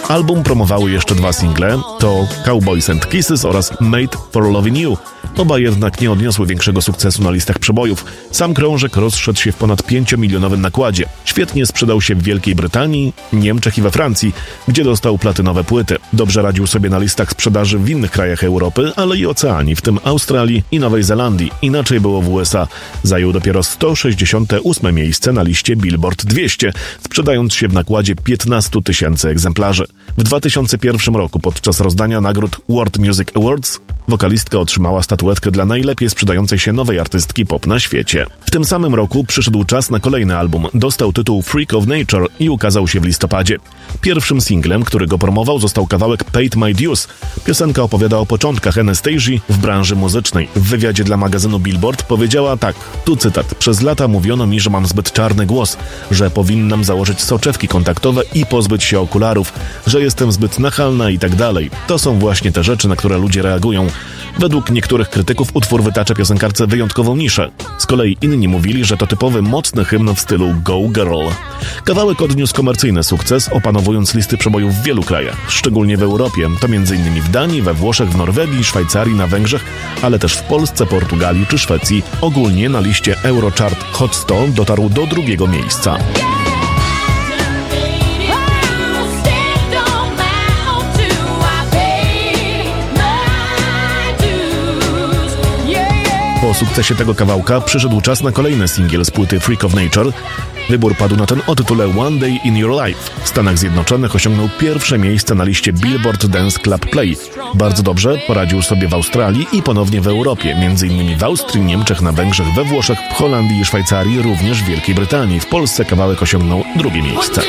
Album promowały jeszcze 2 single, to Cowboys and Kisses oraz Made for Loving You. Oba jednak nie odniosły większego sukcesu na listach przebojów. Sam krążek rozszedł się w ponad 5-milionowym nakładzie. Świetnie sprzedał się w Wielkiej Brytanii, Niemczech i we Francji, gdzie dostał platynowe płyty. Dobrze radził sobie na listach sprzedaży w innych krajach Europy, ale i Oceanii, w tym Australii i Nowej Zelandii. Inaczej było w USA. Zajął dopiero 168 miejsce na liście Billboard 200, sprzedając się w nakładzie 15 000 egzemplarzy. W 2001 roku podczas rozdania nagród World Music Awards wokalistka otrzymała statuetkę dla najlepiej sprzedającej się nowej artystki pop na świecie. W tym samym roku przyszedł czas na kolejny album. Dostał tytuł Freak of Nature i ukazał się w listopadzie. Pierwszym singlem, który go promował, został kawałek Paid My Dues. Piosenka opowiada o początkach Anastazji w branży muzycznej. W wywiadzie dla magazynu Billboard powiedziała tak, tu cytat: przez lata mówiono mi, że mam zbyt czarny głos, że powinnam założyć soczewki kontaktowe i pozbyć się okularów, że jestem zbyt nachalna i tak dalej. To są właśnie te rzeczy, na które ludzie reagują. Według niektórych krytyków utwór wytacza piosenkarce wyjątkową niszę. Z kolei inni mówili, że to typowy mocny hymn w stylu Go Girl. Kawałek odniósł komercyjny sukces, opanowując listy przebojów w wielu krajach, szczególnie w Europie. To m.in. w Danii, we Włoszech, w Norwegii, Szwajcarii, na Węgrzech, ale też w Polsce, Portugalii czy Szwecji. Ogólnie na liście Eurochart Hot 100 dotarł do 2. miejsca. Po sukcesie tego kawałka przyszedł czas na kolejny singiel z płyty Freak of Nature. Wybór padł na ten o tytule One Day in Your Life. W Stanach Zjednoczonych osiągnął 1. miejsce na liście Billboard Dance Club Play. Bardzo dobrze poradził sobie w Australii i ponownie w Europie, m.in. w Austrii, Niemczech, na Węgrzech, we Włoszech, w Holandii i Szwajcarii, również w Wielkiej Brytanii. W Polsce kawałek osiągnął 2. miejsce.